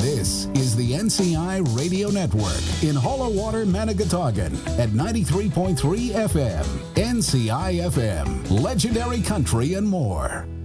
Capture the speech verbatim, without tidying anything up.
This is the N C I Radio Network in Hollawater, Manigatogan at ninety-three point three F M. N C I F M, legendary country and more.